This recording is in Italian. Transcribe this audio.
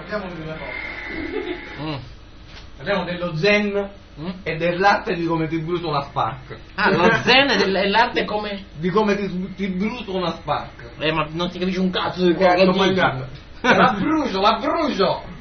parliamo di una cosa. Parliamo dello zen e dell'arte di come ti brucia una Spark. Ah, lo zen e l'arte come... Di come ti brucia una Spark. Ma non si capisce un cazzo di Cazzo quello che dici. mangiando. La brucio!